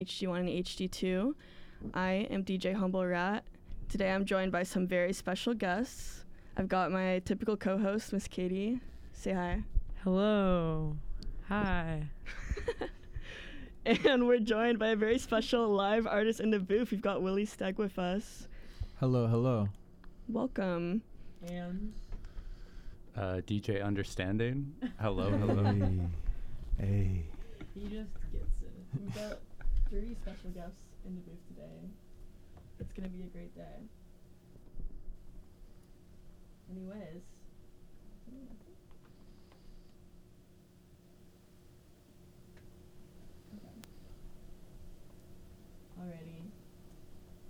HD1 and HD2. I am DJ Humble Rat. Today I'm joined by some very special guests. I've got my typical co-host, Miss Katie. Say hi. Hello. Hi. And we're joined by a very special live artist in the booth. We've got Willie Steg with us. Hello, hello. Welcome. And DJ Understanding. Hello, hello. Hey. He just gets it. We've got 3 special guests in the booth today. It's gonna be a great day. Anyways,